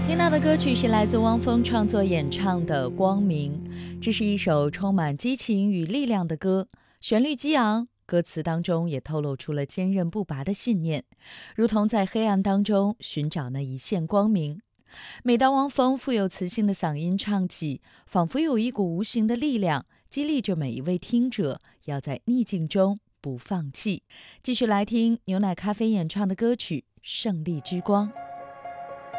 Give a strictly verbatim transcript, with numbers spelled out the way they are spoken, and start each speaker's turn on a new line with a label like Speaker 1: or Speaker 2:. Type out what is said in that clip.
Speaker 1: 听到的歌曲是来自汪峰创作演唱的《光明》，这是一首充满激情与力量的歌，旋律激昂，歌词当中也透露出了坚韧不拔的信念，如同在黑暗当中寻找那一线光明。每当汪峰富有磁性的嗓音唱起，仿佛有一股无形的力量激励着每一位听者要在逆境中不放弃。继续来听牛奶咖啡演唱的歌曲《胜利之光》。